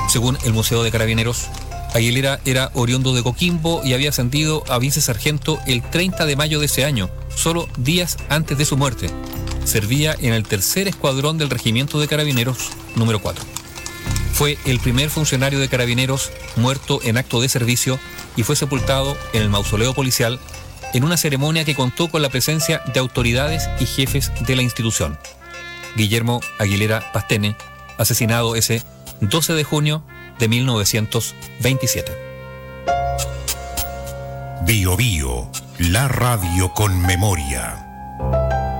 Según el Museo de Carabineros, Aguilera era oriundo de Coquimbo y había ascendido a vicesargento el 30 de mayo de ese año, solo días antes de su muerte. Servía en el tercer escuadrón del Regimiento de Carabineros número 4. Fue el primer funcionario de Carabineros muerto en acto de servicio y fue sepultado en el mausoleo policial en una ceremonia que contó con la presencia de autoridades y jefes de la institución. Guillermo Aguilera Pastene, asesinado ese 12 de junio de 1927. Bio Bio, la radio con memoria.